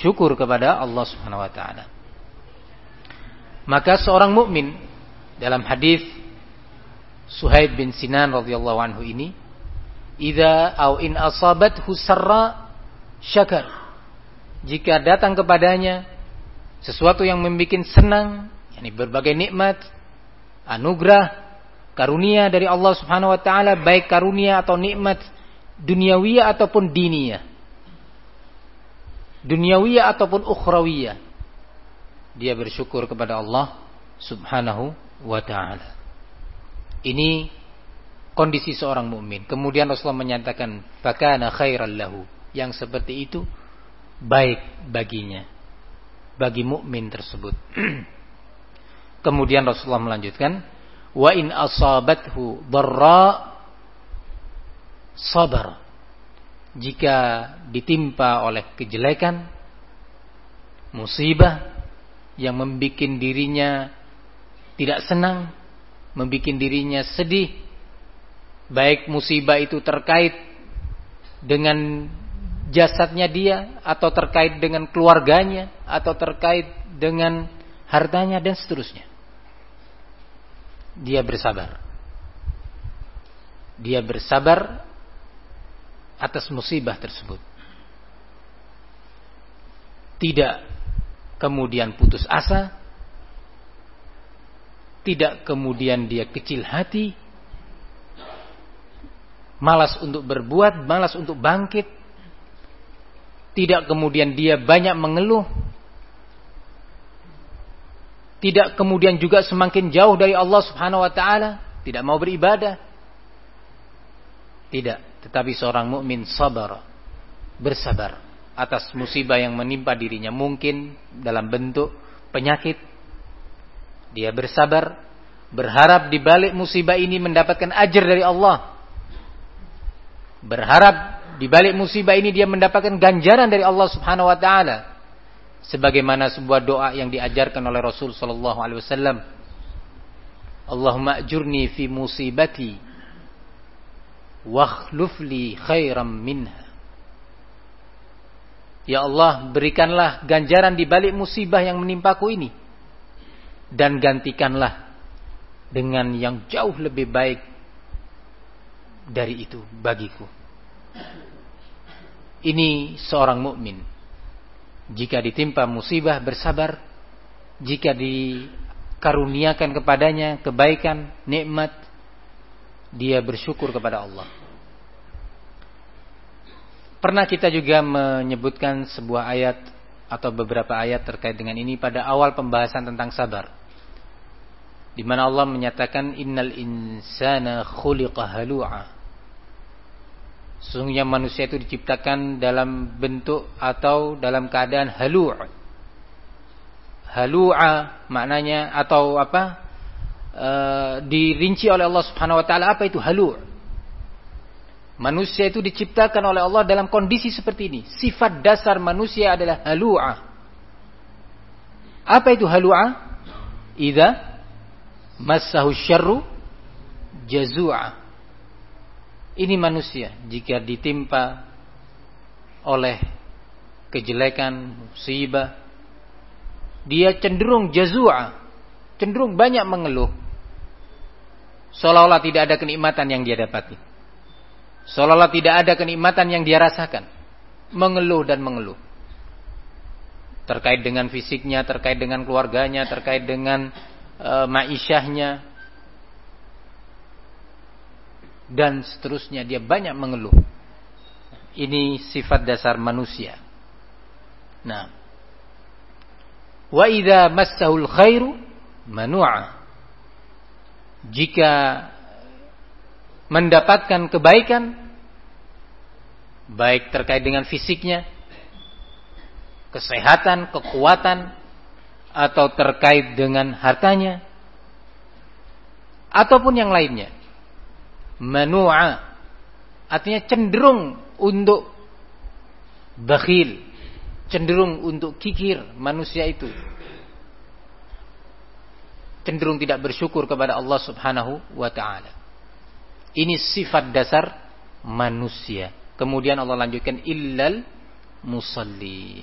bersyukur kepada Allah Subhanahu wa taala. Maka seorang mukmin dalam hadis Suhaib bin Sinan radhiyallahu anhu ini, idza au in asabathu sarra syakar. Jika datang kepadanya sesuatu yang membuat senang, yakni berbagai nikmat, anugerah, karunia dari Allah Subhanahu wa taala, baik karunia atau nikmat duniawiyah ataupun diniyah, duniawiyah ataupun ukhrawiyah, dia bersyukur kepada Allah Subhanahu wa taala. Ini kondisi seorang mukmin. Kemudian Rasulullah menyatakan fakana khairan lahu, yang seperti itu baik baginya, bagi mukmin tersebut. Kemudian Rasulullah melanjutkan, wa in asabathu dharra sabar. Jika ditimpa oleh kejelekan, musibah yang membuat dirinya tidak senang, membuat dirinya sedih, baik musibah itu terkait dengan jasadnya dia, atau terkait dengan keluarganya, atau terkait dengan hartanya dan seterusnya, dia bersabar. Dia bersabar atas musibah tersebut. Tidak kemudian putus asa, tidak kemudian dia kecil hati, malas untuk berbuat, malas untuk bangkit, tidak kemudian dia banyak mengeluh, tidak kemudian juga semakin jauh dari Allah Subhanahu wa taala, tidak mau beribadah. Tidak, tetapi seorang mukmin sabar, bersabar atas musibah yang menimpa dirinya, mungkin dalam bentuk penyakit. Dia bersabar, berharap di balik musibah ini mendapatkan ajar dari Allah. Berharap di balik musibah ini dia mendapatkan ganjaran dari Allah Subhanahu wa taala. Sebagaimana sebuah doa yang diajarkan oleh Rasul sallallahu alaihi wasallam, Allahumma ajurni fi musibati wakhluf li khairam minha. Ya Allah, berikanlah ganjaran di balik musibah yang menimpaku ini, dan gantikanlah dengan yang jauh lebih baik dari itu bagiku. Ini seorang mukmin. Jika ditimpa musibah bersabar, jika dikaruniakan kepadanya kebaikan, nikmat, dia bersyukur kepada Allah. Pernah kita juga menyebutkan sebuah ayat atau beberapa ayat terkait dengan ini pada awal pembahasan tentang sabar, di mana Allah menyatakan innal insana khuliqa halu'a. Sesungguhnya manusia itu diciptakan dalam bentuk atau dalam keadaan halu'. Halu'a maknanya atau apa? Dirinci oleh Allah Subhanahu wa taala apa itu halu'. Manusia itu diciptakan oleh Allah dalam kondisi seperti ini. Sifat dasar manusia adalah halu'a. Apa itu halu'a? Idza massahu syarru jazu'a. Ini manusia jika ditimpa oleh kejelekan, musibah, dia cenderung jazu'a, cenderung banyak mengeluh, seolah-olah tidak ada kenikmatan yang dia dapati, seolah-olah tidak ada kenikmatan yang dia rasakan. Mengeluh dan mengeluh terkait dengan fisiknya, terkait dengan keluarganya, terkait dengan ma'isyahnya dan seterusnya. Dia banyak mengeluh. Ini sifat dasar manusia. Nah, wa idza massahul khairu manu'a. Jika mendapatkan kebaikan, baik terkait dengan fisiknya, kesehatan, kekuatan, atau terkait dengan hartanya, ataupun yang lainnya, manu'a artinya cenderung untuk bakhil, cenderung untuk kikir. Manusia itu cenderung tidak bersyukur kepada Allah Subhanahu wa ta'ala. Ini sifat dasar manusia. Kemudian Allah lanjutkan illal musalli.